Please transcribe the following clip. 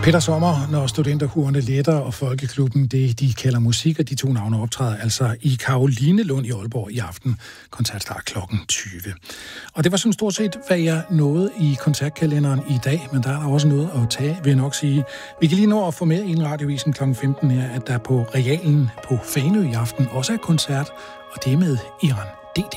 Peter Sommer, når studenterhurene letter og Folkeklubben, det de kalder musik, og de to navne optræder altså i Carolinelund i Aalborg i aften. Koncertstart klokken 20. Og det var sådan stort set, hvad jeg nåede i koncertkalenderen i dag, men der er også noget at tage, vil jeg nok sige. Vi kan lige nå at få med i en radiovisen kl. 15 her, at der på Realen på Fanø i aften også er koncert, og det er med Iran.